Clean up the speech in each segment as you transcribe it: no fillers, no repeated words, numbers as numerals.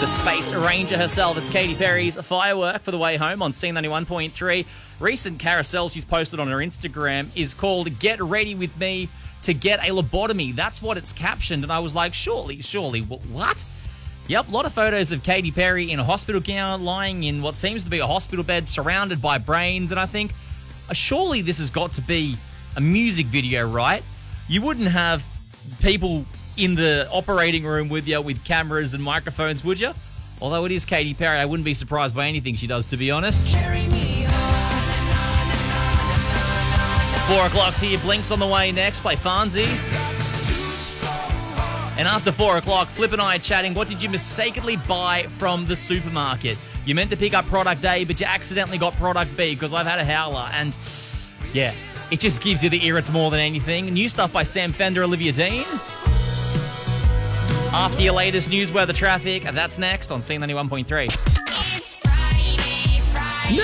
The Space Ranger herself. It's Katy Perry's Firework for the way home on C91.3. Recent carousel she's posted on her Instagram is called Get Ready With Me to Get a Lobotomy. That's what it's captioned. And I was like, surely, what? Yep, a lot of photos of Katy Perry in a hospital gown, lying in what seems to be a hospital bed, surrounded by brains. And I think, surely this has got to be a music video, right? You wouldn't have people in the operating room with you with cameras and microphones, would you? Although it is Katy Perry, I wouldn't be surprised by anything she does, to be honest. 4 o'clock's here. Blink's on the way next by Fonzie. And after 4 o'clock, Flip and I are chatting. What did you mistakenly buy from the supermarket? You meant to pick up product A, but you accidentally got product B, because I've had a howler. And yeah, it just gives you the irrits more than anything. New stuff by Sam Fender, Olivia Dean. After your latest news, weather, traffic, that's next on C91.3. It's Friday.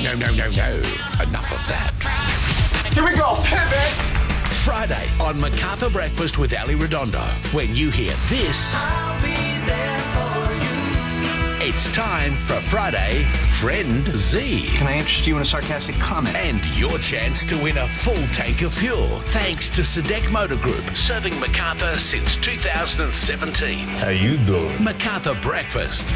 No. Enough of that. Here we go, pivot! Friday on MacArthur Breakfast with Ali Redondo. When you hear this, I'll be there for you. it's time for Friday Friend Z. Can I interest you in a sarcastic comment? And your chance to win a full tank of fuel. Thanks to Sadek Motor Group, serving MacArthur since 2017. How you doing? MacArthur Breakfast,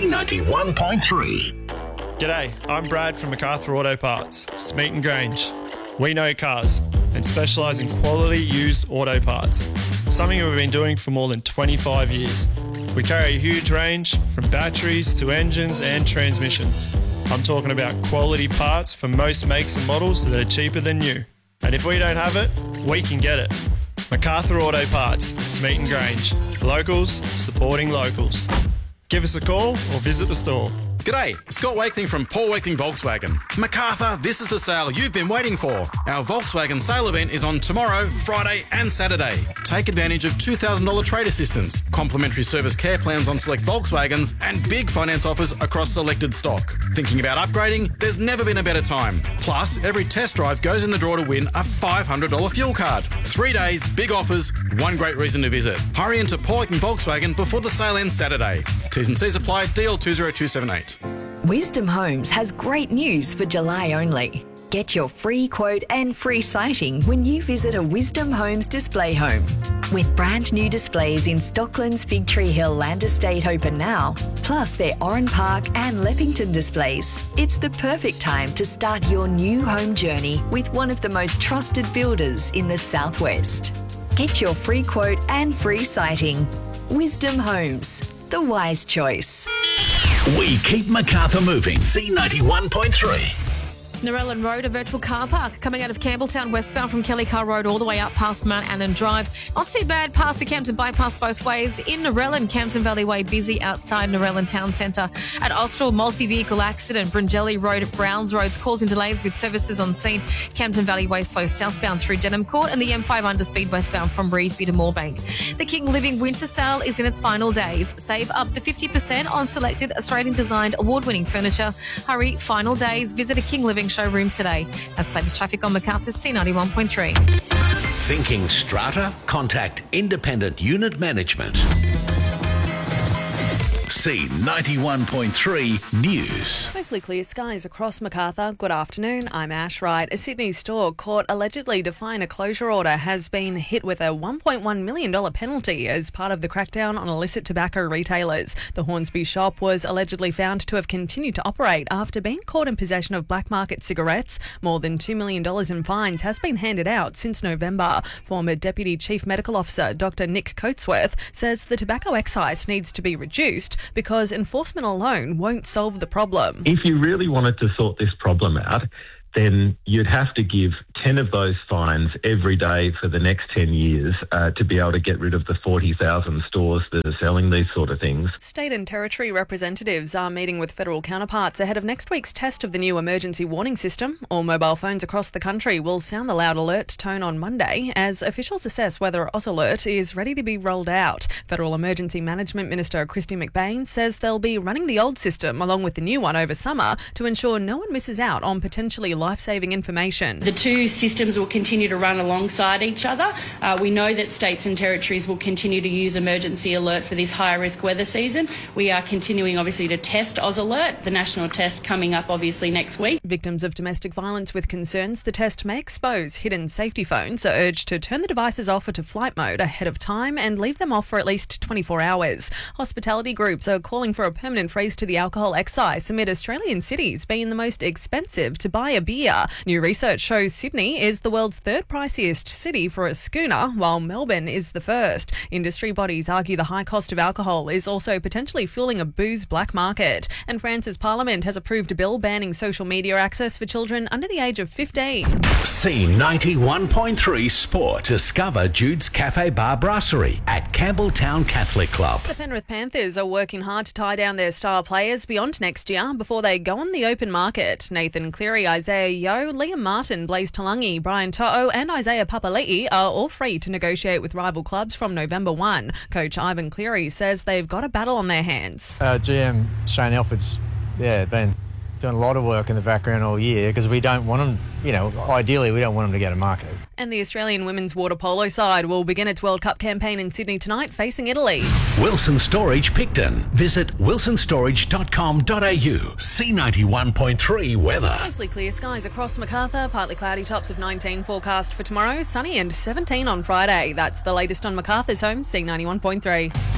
C91.3. G'day, I'm Brad from MacArthur Auto Parts, Smeaton Grange. We know cars and specialise in quality used auto parts, something we've been doing for more than 25 years. We carry a huge range from batteries to engines and transmissions. I'm talking about quality parts for most makes and models that are cheaper than new. And if we don't have it, we can get it. MacArthur Auto Parts, Smeaton Grange. Locals supporting locals. Give us a call or visit the store. G'day, Scott Wakeling from Paul Wakeling Volkswagen. MacArthur, this is the sale you've been waiting for. Our Volkswagen sale event is on tomorrow, Friday and Saturday. Take advantage of $2,000 trade assistance, complimentary service care plans on select Volkswagens, and big finance offers across selected stock. Thinking about upgrading? There's never been a better time. Plus, every test drive goes in the draw to win a $500 fuel card. 3 days, big offers, one great reason to visit. Hurry into Paul Wakeling Volkswagen before the sale ends Saturday. T's and C's apply, DL 20278. Wisdom Homes has great news for July only. Get your free quote and free sighting when you visit a Wisdom Homes display home. With brand new displays in Stockland's Fig Tree Hill Land Estate open now, plus their Oran Park and Leppington displays, it's the perfect time to start your new home journey with one of the most trusted builders in the Southwest. Get your free quote and free sighting. Wisdom Homes, the wise choice. We keep MacArthur moving. C91.3. Narellan Road, a virtual car park coming out of Campbelltown westbound from Kelly Car Road all the way up past Mount Annan Drive. Not too bad past the Campton Bypass both ways. In Narellan, Campton Valley Way busy outside Narellan Town Centre. At Austral, multi-vehicle accident. Brungelly Road at Browns Roads causing delays with services on scene. Campton Valley Way slow southbound through Denham Court and the M5 underspeed westbound from Breesby to Moorebank. The King Living Winter Sale is in its final days. Save up to 50% on selected Australian-designed award-winning furniture. Hurry, final days. Visit a King Living showroom today. That's latest traffic on MacArthur C91.3. Thinking strata? Contact Independent Unit Management. C91.3 News. Mostly clear skies across MacArthur. Good afternoon, I'm Ash Wright. A Sydney store caught allegedly defying a closure order has been hit with a $1.1 million penalty as part of the crackdown on illicit tobacco retailers. The Hornsby shop was allegedly found to have continued to operate after being caught in possession of black market cigarettes. More than $2 million in fines has been handed out since November. Former Deputy Chief Medical Officer Dr. Nick Coatsworth says the tobacco excise needs to be reduced because enforcement alone won't solve the problem. If you really wanted to sort this problem out, then you'd have to give 10 of those fines every day for the next 10 years to be able to get rid of the 40,000 stores that are selling these sort of things. State and territory representatives are meeting with federal counterparts ahead of next week's test of the new emergency warning system. All mobile phones across the country will sound the loud alert tone on Monday as officials assess whether AusAlert is ready to be rolled out. Federal Emergency Management Minister Christy McBain says they'll be running the old system along with the new one over summer to ensure no one misses out on potentially life-saving information. The two two systems will continue to run alongside each other. We know that states and territories will continue to use emergency alert for this high risk weather season. We are continuing obviously to test Oz Alert, the national test coming up obviously next week. Victims of domestic violence with concerns the test may expose hidden safety phones are urged to turn the devices off to flight mode ahead of time and leave them off for at least 24 hours. Hospitality groups are calling for a permanent freeze to the alcohol excise amid Australian cities being the most expensive to buy a beer. New research shows Sydney is the world's third priciest city for a schooner, while Melbourne is the first. Industry bodies argue the high cost of alcohol is also potentially fueling a booze black market. And France's parliament has approved a bill banning social media access for children under the age of 15. C91.3 Sport. Discover Jude's Cafe Bar Brasserie at Campbelltown Catholic Club. The Penrith Panthers are working hard to tie down their star players beyond next year before they go on the open market. Nathan Cleary, Isaiah Yeo, Liam Martin, Blaise Talangi, Brian To'o and Isaiah Papali'i are all free to negotiate with rival clubs from November 1. Coach Ivan Cleary says they've got a battle on their hands. GM Shane Elford's been doing a lot of work in the background all year because we don't want them, ideally we don't want them to get a market. And the Australian women's water polo side will begin its World Cup campaign in Sydney tonight, facing Italy. Wilson Storage Picton. Visit wilsonstorage.com.au. C91.3 weather. Mostly clear skies across Macarthur, partly cloudy, tops of 19 forecast for tomorrow, sunny and 17 on Friday. That's the latest on Macarthur's home, C91.3.